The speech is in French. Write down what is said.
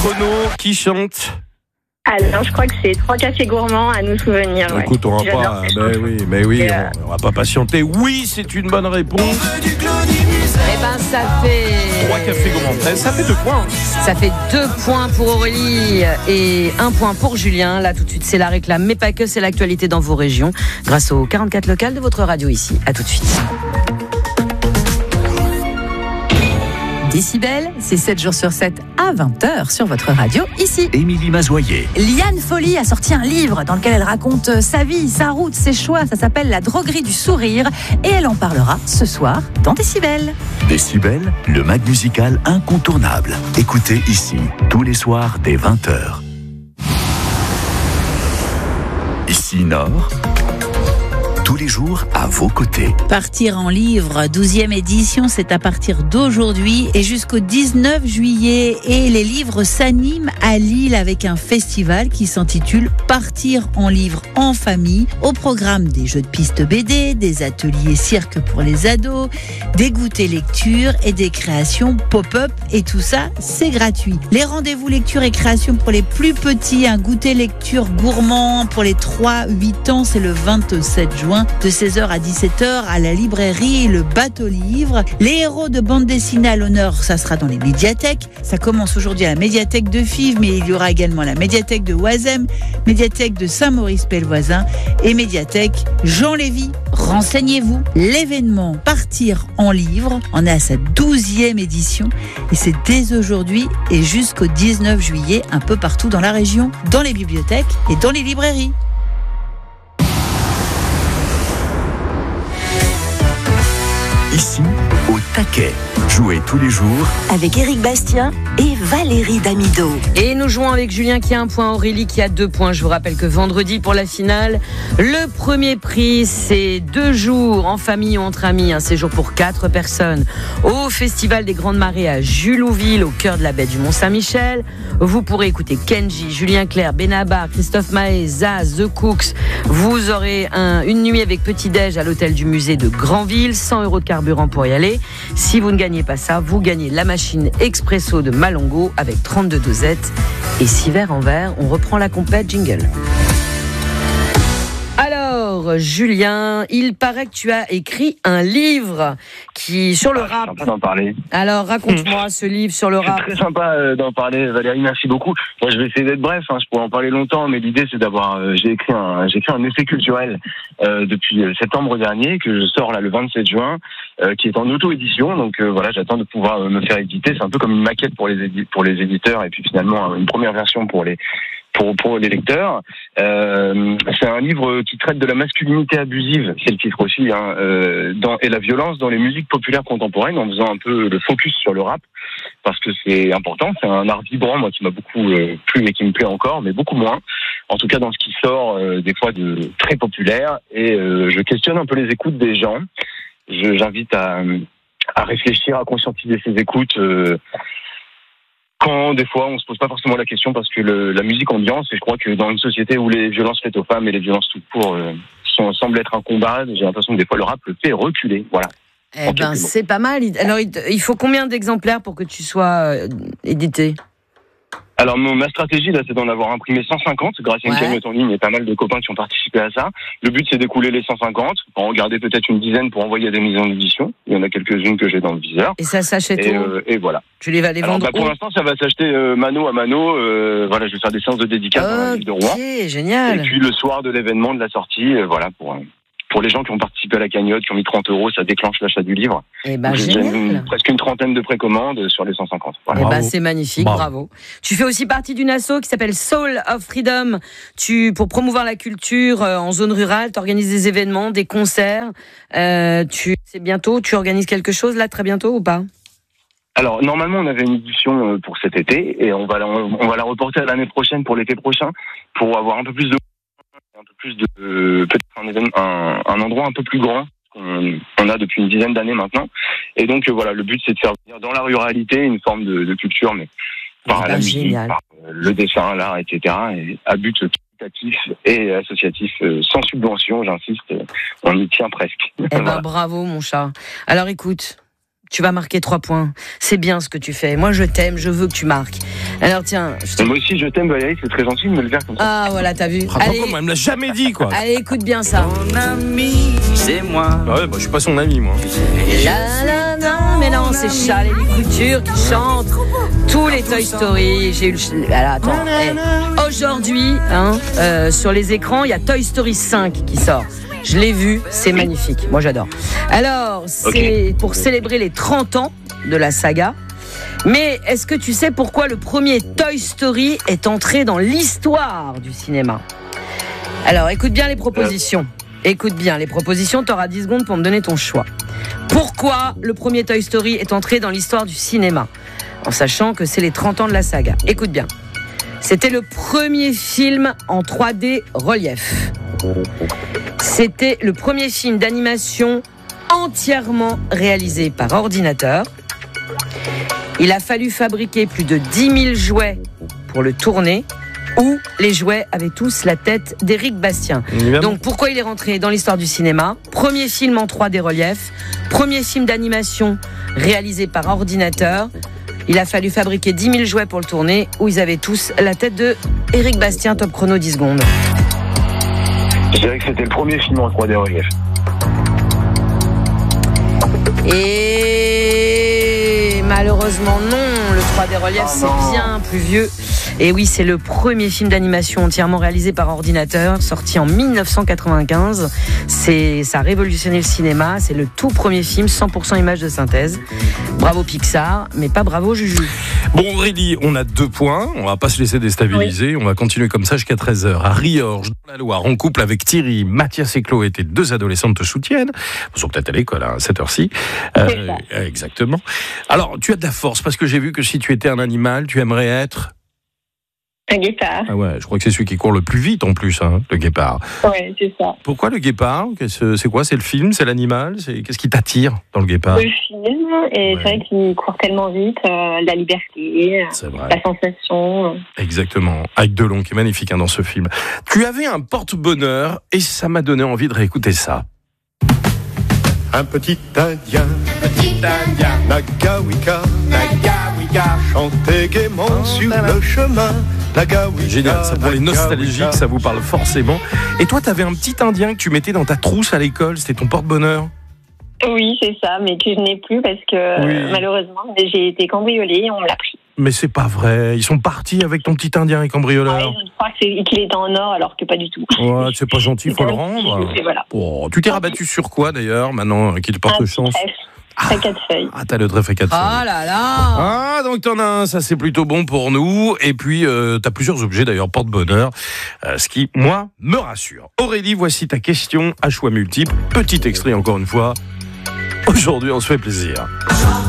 chrono. Qui chante? Alors, je crois que c'est 3 cafés gourmands à nous souvenir. Ouais. Écoute, on va pas. Mais oui, on va pas patienter. Oui, c'est une bonne réponse. Eh ben, ça fait 3 cafés gourmands. Ça fait 2 points. Ça fait 2 points pour Aurélie et 1 point pour Julien. Là, tout de suite, c'est la réclame, mais pas que, c'est l'actualité dans vos régions, grâce aux 44 locales de votre radio ici. À tout de suite. Décibel, c'est 7 jours sur 7 à 20h sur votre radio, ici. Émilie Mazoyer. Liane Folly a sorti un livre dans lequel elle raconte sa vie, sa route, ses choix. Ça s'appelle La droguerie du sourire et elle en parlera ce soir dans Décibel. Décibel, le mag musical incontournable. Écoutez ici, tous les soirs dès 20h. Ici Nord, tous les jours à vos côtés. Partir en livre, 12e édition, c'est à partir d'aujourd'hui et jusqu'au 19 juillet. Et les livres s'animent à Lille avec un festival qui s'intitule Partir en livre en famille. Au programme des jeux de piste BD, des ateliers cirque pour les ados, des goûters lecture et des créations pop-up. Et tout ça, c'est gratuit. Les rendez-vous lecture et création pour les plus petits, un goûter lecture gourmand pour les 3-8 ans, c'est le 27 juin. De 16h à 17h à la librairie Le Bateau Livre. Les héros de bande dessinée à l'honneur, ça sera dans les médiathèques. Ça commence aujourd'hui à la médiathèque de Fives, mais il y aura également la médiathèque de Oisem, médiathèque de Saint-Maurice-Pelvoisin et médiathèque Jean Lévy. Renseignez-vous. L'événement Partir en livre en est à sa 12e édition et c'est dès aujourd'hui et jusqu'au 19 juillet un peu partout dans la région, dans les bibliothèques et dans les librairies. Ici, au taquet. Jouez tous les jours avec Éric Bastien et Valérie Damido. Et nous jouons avec Julien qui a 1 point, Aurélie qui a 2 points. Je vous rappelle que vendredi pour la finale, le premier prix c'est 2 jours en famille ou entre amis, un séjour pour 4 personnes au Festival des Grandes Marées à Julouville, au cœur de la baie du Mont-Saint-Michel. Vous pourrez écouter Kenji, Julien Clerc, Benabar, Christophe Maé, Zaz, The Cooks. Vous aurez une nuit avec petit-déj à l'hôtel du musée de Granville, 100 € de carburant pour y aller. Si vous ne gagnez pas ça, vous gagnez la machine expresso de Malongo avec 32 dosettes et 6 verres en verre. On reprend la compète, jingle. Alors, Julien, il paraît que tu as écrit un livre qui sur le rap. C'est sympa d'en parler. Alors, raconte-moi ce livre sur le rap. C'est très sympa d'en parler, Valérie, merci beaucoup. Moi, je vais essayer d'être bref, je pourrais en parler longtemps, mais l'idée, c'est d'avoir... j'ai écrit un essai culturel depuis septembre dernier, que je sors là le 27 juin, qui est en auto-édition, donc voilà, j'attends de pouvoir me faire éditer. C'est un peu comme une maquette pour les éditeurs, et puis finalement, une première version pour les lecteurs. C'est un livre qui traite de la masculinité abusive, c'est le titre aussi, et la violence dans les musiques populaires contemporaines, en faisant un peu le focus sur le rap, parce que c'est important, c'est un art vibrant, moi, qui m'a beaucoup plu et qui me plaît encore, mais beaucoup moins, en tout cas dans ce qui sort des fois de très populaire, et je questionne un peu les écoutes des gens. J'invite à réfléchir, à conscientiser ses écoutes, quand des fois on se pose pas forcément la question, parce que la musique ambiance, et je crois que dans une société où les violences faites aux femmes et les violences tout court semblent être un combat, j'ai l'impression que des fois le rap le fait reculer. Voilà. Eh ben c'est pas mal. Alors il faut combien d'exemplaires pour que tu sois édité ? Alors ma stratégie là, c'est d'en avoir imprimé 150 grâce à une cagnotte en ligne et pas mal de copains qui ont participé à ça. Le but c'est d'écouler les 150, en garder peut-être une dizaine pour envoyer à des maisons d'édition. Il y en a quelques-unes que j'ai dans le viseur. Et ça s'achète où ? Et voilà. Tu vas les vendre pour l'instant ça va s'acheter mano à mano. Voilà, je vais faire des séances de dédicace dans la ville de Rouen. Ok, génial. Et puis le soir de l'événement de la sortie, voilà, pour les gens qui ont participé à la cagnotte, qui ont mis 30 €, ça déclenche l'achat du livre. Eh ben, génial. Presque une trentaine de précommandes sur les 150. Voilà. Eh ben, c'est magnifique, bravo. Tu fais aussi partie d'une asso qui s'appelle Soul of Freedom. Pour promouvoir la culture en zone rurale, tu organises des événements, des concerts. C'est bientôt, tu organises quelque chose là, très bientôt ou pas ? Alors, normalement, on avait une édition pour cet été, et on va la reporter à l'année prochaine, pour l'été prochain, pour avoir un peu plus de peut-être un endroit un peu plus grand qu'on a depuis une dizaine d'années maintenant. Et donc voilà, le but c'est de faire venir dans la ruralité une forme de culture, mais par la musique, par le dessin, l'art, etc. Et à but caritatif et associatif, sans subvention, j'insiste, on y tient presque. Eh ben bravo mon chat. Alors écoute, tu vas marquer 3 points. C'est bien ce que tu fais. Moi, je t'aime, je veux que tu marques. Alors tiens, Moi aussi, je t'aime, Valérie, c'est très gentil de me le dire comme ça. Ah voilà, t'as vu. Raconte comment, elle me l'a jamais dit, quoi. Allez, écoute bien ça. Mon ami, c'est moi. Ouais, je suis pas son ami, moi. Mais non, c'est Charles et les Coutures qui chantent tous les Toy Story. J'ai eu alors, attends. Aujourd'hui, sur les écrans, il y a Toy Story 5 qui sort. Je l'ai vu, c'est magnifique. Moi, j'adore. Alors, c'est pour célébrer les 30 ans de la saga. Mais est-ce que tu sais pourquoi le premier Toy Story est entré dans l'histoire du cinéma ? Alors, écoute bien les propositions. T'auras 10 secondes pour me donner ton choix. Pourquoi le premier Toy Story est entré dans l'histoire du cinéma ? En sachant que c'est les 30 ans de la saga. Écoute bien. C'était le premier film en 3D relief. C'était le premier film d'animation entièrement réalisé par ordinateur. Il a fallu fabriquer plus de 10 000 jouets pour le tourner, où les jouets avaient tous la tête d'Éric Bastien. Donc pourquoi il est rentré dans l'histoire du cinéma ? Premier film en 3D relief, premier film d'animation réalisé par ordinateur. Il a fallu fabriquer 10 000 jouets pour le tourner, où ils avaient tous la tête de Éric Bastien. Top chrono, 10 secondes. Je dirais que c'était le premier film en 3D relief. Et malheureusement non, le 3D relief c'est bien plus vieux. Et oui, c'est le premier film d'animation entièrement réalisé par ordinateur, sorti en 1995. Ça a révolutionné le cinéma, c'est le tout premier film 100% images de synthèse. Bravo Pixar, mais pas bravo Juju. Bon Aurélie, on a 2 points, on va pas se laisser déstabiliser, on va continuer comme ça jusqu'à 13h. À Riorges, dans la Loire, en couple avec Thierry, Mathias et Chloé, tes 2 adolescentes te soutiennent. Ils sont peut-être à l'école à cette heure-ci. Exactement. Alors, tu as de la force, parce que j'ai vu que si tu étais un animal, tu aimerais être... Un guépard. Ah ouais, je crois que c'est celui qui court le plus vite en plus, le guépard. Ouais, c'est ça. Pourquoi le guépard ? C'est quoi ? C'est le film ? C'est l'animal ? Qu'est-ce qui t'attire dans le guépard ? Le film, et c'est vrai qu'il court tellement vite, la liberté, la sensation. Exactement, avec Delon qui est magnifique dans ce film. Tu avais un porte-bonheur et ça m'a donné envie de réécouter ça. Un petit Indien, Nagawika, chantait gaiement sur le chemin. Génial, ça pour les nostalgiques, ça vous parle forcément. Et toi, t'avais un petit Indien que tu mettais dans ta trousse à l'école, c'était ton porte-bonheur ? Oui, c'est ça, mais que je n'ai plus parce que malheureusement, j'ai été cambriolée et on me l'a pris. Mais c'est pas vrai, ils sont partis avec ton petit Indien et cambrioleur. Je crois qu'il était en or alors que pas du tout. Ouais, c'est pas gentil, il faut le rendre. Voilà. Oh, tu t'es rabattu sur quoi d'ailleurs, maintenant qu'il te porte chance ? Trèfle à 4 feuilles. Ah, t'as le trèfle à 4 feuilles. Ah là là. Ah, donc t'en as un, ça c'est plutôt bon pour nous. Et puis, t'as plusieurs objets d'ailleurs, porte-bonheur. Ce qui, moi, me rassure. Aurélie, voici ta question à choix multiples. Petit extrait encore une fois. Aujourd'hui, on se fait plaisir.